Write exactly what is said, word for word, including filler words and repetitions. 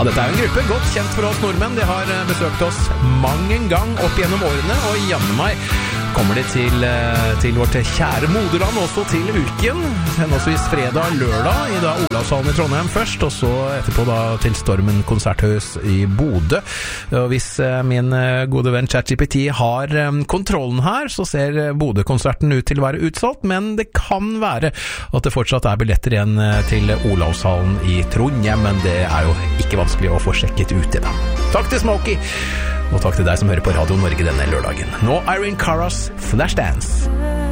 dette er jo en gruppe godt kjent for oss nordmenn. De har besøkt oss mange en gang opp gjennom årene, og jammen meg kommer de til, til vårt kjære moderland også til uken. Henholdsvis fredag og lørdag i da Olavshallen i Trondheim først, og så etterpå da til Stormen konserthus i Bodø. Og hvis min gode venn ChatGPT har kontrollen her, så ser Bodø-konserten ut til å være utsolgt, men det kan være at det fortsatt er billetter igjen til Olavshallen i Trondheim, men det er jo ikke vanskelig å få sjekket ut i da. Takk til Smokey! Og takk til deg som hører på Radio Norge denne lørdagen. Nå Irene Caras Flashdance.